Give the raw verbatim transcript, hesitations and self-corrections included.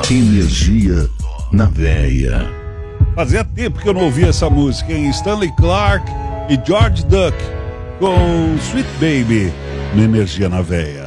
Energia na veia. Fazia tempo que eu não ouvia essa música, hein? Stanley Clarke e George Duke com Sweet Baby, no Energia na Veia.